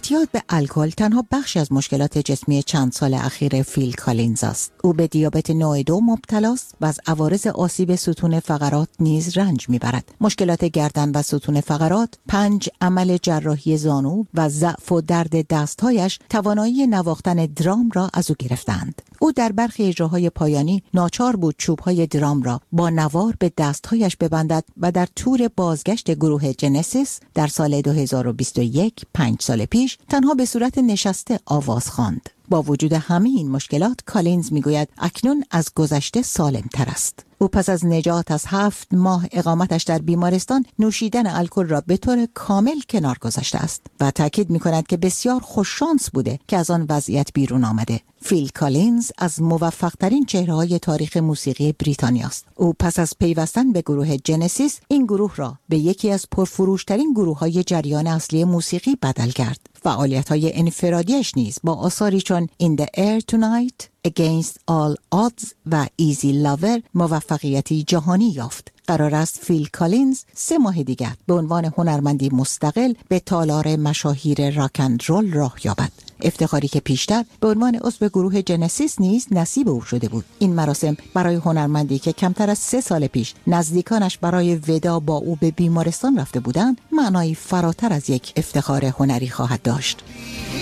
اعتیاد به الکل تنها بخشی از مشکلات جسمی چند سال اخیر فیل کالینز است. او به دیابت نوع 2 مبتلاست و از عوارض آسیب ستون فقرات نیز رنج میبرد. مشکلات گردن و ستون فقرات، 5 عمل جراحی زانو و ضعف و درد دستهایش توانایی نواختن درام را از او گرفتند. او در برخی اجراهای پایانی ناچار بود چوب‌های درام را با نوار به دستهایش ببندد و در تور بازگشت گروه جنسیس در سال 2021 5 سال پیش تنها به صورت نشسته آواز خواند. با وجود همه این مشکلات، کالینز میگوید اکنون از گذشته سالم تر است. او پس از نجات از 7 ماه اقامتش در بیمارستان نوشیدن الکل را به طور کامل کنار گذاشته است و تاکید می‌کند که بسیار خوششانس بوده که از آن وضعیت بیرون آمده. فیل کالینز از موفق‌ترین چهره‌های تاریخ موسیقی بریتانیا است. او پس از پیوستن به گروه جنسیس این گروه را به یکی از پرفروش‌ترین گروه‌های جریان اصلی موسیقی بدل کرد. فعالیت‌های انفرادیش نیز با آثاری چون In the Air Tonight، Against All Odds و Easy Lover موفقیتی جهانی یافت. قرار است فیل کالینز 3 ماه دیگر به عنوان هنرمندی مستقل به تالار مشاهیر راک اند رول راه یابد. افتخاری که پیشتر به عنوان عضو گروه جنسیس نیز نصیب او شده بود. این مراسم برای هنرمندی که کمتر از 3 سال پیش نزدیکانش برای وداع با او به بیمارستان رفته بودند، معنایی فراتر از یک افتخار هنری خواهد داشت.